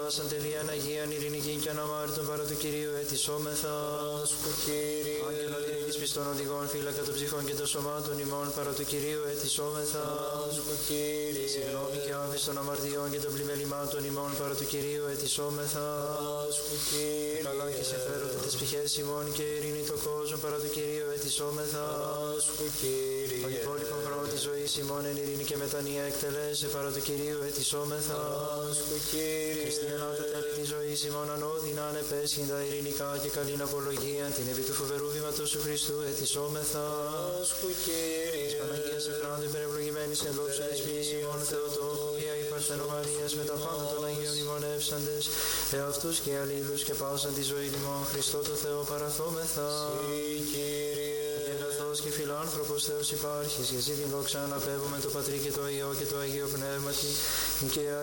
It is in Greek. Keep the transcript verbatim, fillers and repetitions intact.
πάσαν τελείαν Αγίαν ειρηνικήν και αναμάρτητον παρά του Κυρίου ετισόμεθα. Άγγελο ειρηνικής πιστών οδηγών, φύλακα των ψυχών και των σωμάτων ημών παρά του Κυρίου ετισόμεθα. Συγγνώμη και άφηση των αμαρτιών και των πλημελημάτων ημών παρά του Κυρίου ετισόμεθα. Καλά και συμφέροντα τις ψυχές ημών και ειρήνη το κόσμο παρά του Κυρίου ετισόμεθα. Τον υπόλοιπο χρόνο της ζωής ημών εν ειρήνη και μετανία εκτελέσε παρά του Κυρίου ετισόμεθα. Χριστιανά τα τέλη της ζωής ημών ανώδυνα ανεπέσχυντα ειρηνικά και καλήν απολογία την επί του φοβερού βήματος του Χριστού ετισόμεθα. Της Παναγίας Εφράντου υπερευλογημένης εν δόξα της ποιής ημών Θεοτόκια η Παρθενομαρίας με τα πάντα των Αγίων ημών εύσαντες εαυτούς και αλλήλους και πάσαν τη ζωή ημών Χριστό το Θεό παραθόμεθα. Αγαθός και φιλάνθρωπος Θεός υπάρχεις και εσύ την δόξα αναπέμπουμε το Πατρί και το Υιό και το Αγίο Πνεύματι και